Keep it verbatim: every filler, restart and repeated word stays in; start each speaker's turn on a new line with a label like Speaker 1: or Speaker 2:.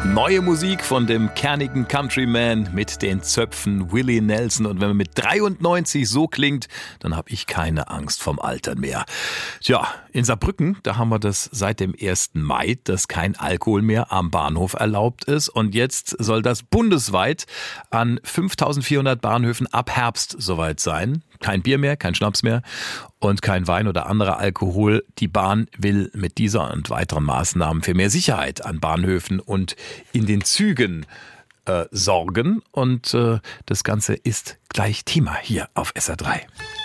Speaker 1: Neue Musik von dem kernigen Countryman mit den Zöpfen Willie Nelson. Und wenn man mit dreiundneunzig so klingt, dann habe ich keine Angst vom Altern mehr. Tja, in Saarbrücken, da haben wir das seit dem ersten Mai, dass kein Alkohol mehr am Bahnhof erlaubt ist. Und jetzt soll das bundesweit an fünftausendvierhundert Bahnhöfen ab Herbst soweit sein. Kein Bier mehr, kein Schnaps mehr und kein Wein oder anderer Alkohol. Die Bahn will mit dieser und weiteren Maßnahmen für mehr Sicherheit an Bahnhöfen und in den Zügen äh, sorgen. Und äh, das Ganze ist gleich Thema hier auf S R drei.